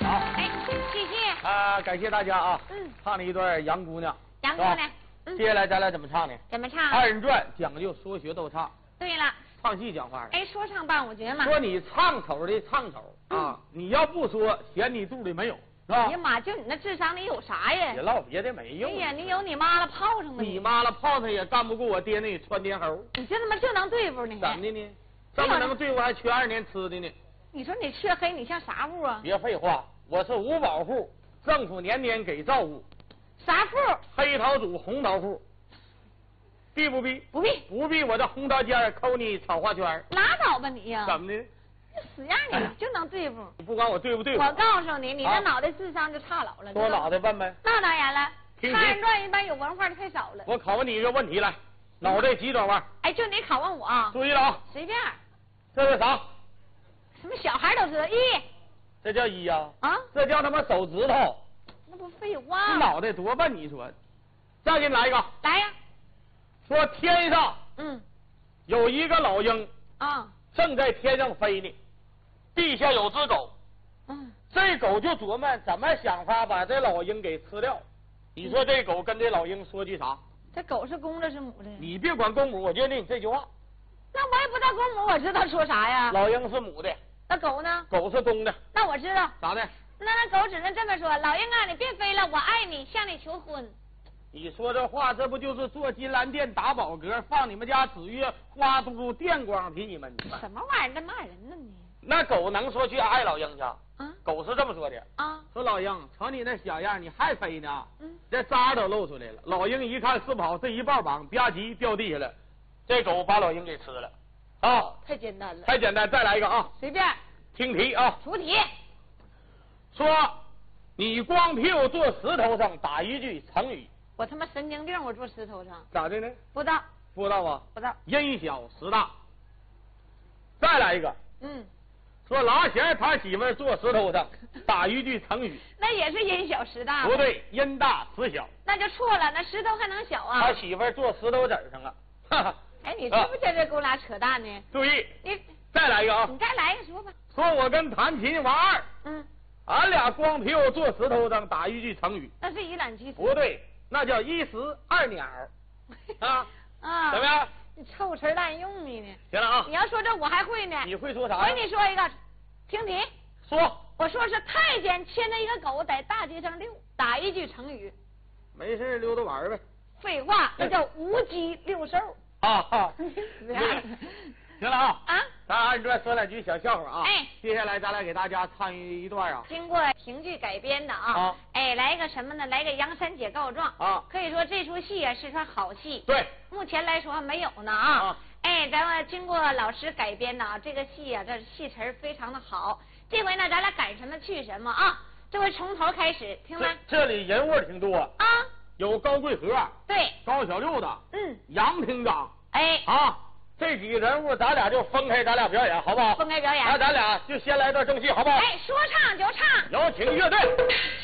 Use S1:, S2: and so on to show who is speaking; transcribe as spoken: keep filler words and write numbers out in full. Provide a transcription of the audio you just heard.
S1: 好，
S2: 哎，谢谢。
S1: 啊，感谢大家啊。
S2: 嗯，
S1: 唱了一段《杨姑娘》。
S2: 杨姑娘。嗯。
S1: 接下来咱俩怎么唱呢？
S2: 怎么唱？
S1: 二人转讲究说学逗唱。
S2: 对了。
S1: 唱戏讲话的。
S2: 哎，说唱伴舞角嘛。
S1: 说你唱口的唱口啊，你要不说，嫌你肚里没有，是吧？
S2: 哎呀妈，就你那智商，你有啥呀？
S1: 别唠别的没用。
S2: 哎呀，你有你妈了泡上了。
S1: 你妈了泡上也干不过我爹那窜天猴。
S2: 你这他妈就能对付你？
S1: 怎么的呢？这么能对付还缺二年吃的呢？
S2: 你说你缺黑，你像啥户啊？
S1: 别废话，我是五保户，政府年年给照顾。
S2: 啥户？
S1: 黑桃主，红桃户。必不必？
S2: 不必。
S1: 不必，我这红桃尖抠你草花圈。
S2: 拉倒吧你呀！
S1: 怎么的？
S2: 你死样你就能对付？
S1: 你不管我对不对付？
S2: 我告诉你，你这脑袋智商就差老了。
S1: 多脑袋笨呗？
S2: 那当然了，
S1: 二
S2: 人转一般有文化的太少了。
S1: 我考问你一个问题来，脑袋几转弯？
S2: 哎，就你拷问我啊？
S1: 注意了啊！
S2: 随便。
S1: 这是啥？
S2: 什么小孩都知道一。
S1: 这叫一呀？
S2: 啊？
S1: 这叫他妈手指头。
S2: 那不废话。
S1: 你脑袋多笨，你说？再给你来一个。
S2: 来呀。
S1: 说天上，
S2: 嗯，
S1: 有一个老鹰
S2: 啊，
S1: 正在天上飞呢，地下有只狗，
S2: 嗯，
S1: 这狗就琢磨怎么想法把这老鹰给吃掉。你说这狗跟这老鹰说句啥？
S2: 这狗是公的是母的？
S1: 你别管公母，我就问你这句话。
S2: 那我也不知道公母，我知道说啥呀？
S1: 老鹰是母的，
S2: 那狗呢？
S1: 狗是公的。
S2: 那我知道。
S1: 咋的？
S2: 那那狗只能这么说：老鹰啊，你别飞了，我爱你，向你求婚。
S1: 你说这话，这不就是做金兰殿打饱嗝，放你们家紫月花都电光提你们？
S2: 什么玩意儿？在骂人呢你？
S1: 那狗能说去爱老鹰去？啊，狗是这么说的
S2: 啊，
S1: 说老鹰，瞅你那小样，你还飞呢？
S2: 嗯，
S1: 这渣都露出来了。老鹰一看是跑，这一抱膀吧唧掉地下了，这狗把老鹰给吃了。啊，
S2: 太简单了，
S1: 太简单，再来一个啊，
S2: 随便。
S1: 听题啊，
S2: 出题。
S1: 说你光屁股坐石头上打一句成语。
S2: 我他妈神经病，我坐石头上。
S1: 咋的呢？
S2: 不知道。
S1: 不知道啊？
S2: 不知道。
S1: 因小失大。再来一个。
S2: 嗯。
S1: 说拉弦他媳妇儿坐石头上打一句成语。
S2: 那也是因小失大。
S1: 不对，因大失小。
S2: 那就错了，那石头还能小啊？
S1: 他媳妇儿坐石头子儿上了。哈哈。
S2: 哎，你知不知道这给我俩扯淡呢？
S1: 注意。
S2: 你
S1: 再来一个啊！
S2: 你再来一个说吧。
S1: 说我跟弹琴王二。
S2: 嗯。
S1: 俺俩光屁股坐石头上打一句成语。
S2: 那是以卵击石。
S1: 不对。那叫一石二鸟，啊
S2: 啊，
S1: 怎么样？
S2: 你臭词滥用你呢？
S1: 行了啊！
S2: 你要说这我还会呢。
S1: 你会说啥？
S2: 我给你说一个，听题。
S1: 说。
S2: 我说是太监牵着一个狗在大街上溜，打一句成语。
S1: 没事溜达玩呗。
S2: 废话，那叫无鸡六兽。
S1: 啊哈。行了啊！
S2: 啊，
S1: 咱二人转说两句小笑话啊！
S2: 哎，
S1: 接下来咱俩给大家唱一一段啊，
S2: 经过评剧改编的啊，
S1: 啊
S2: 哎，来一个什么呢？来个杨三姐告状
S1: 啊！
S2: 可以说这出戏啊是出好戏。
S1: 对，
S2: 目前来说还没有呢啊！
S1: 啊
S2: 哎，咱们经过老师改编的啊，这个戏啊，这戏词非常的好。这回呢，咱俩赶什么去什么啊！这回从头开始，听没？
S1: 这里人物挺多
S2: 啊，
S1: 有高贵和，
S2: 对，
S1: 高小六子，
S2: 嗯，
S1: 杨厅长，
S2: 哎，
S1: 啊。这几个人物，咱俩就分开，咱俩表演，好不好？
S2: 分开表演。
S1: 那咱俩就先来段正戏，好不好？
S2: 哎，说唱就唱。
S1: 有请乐队。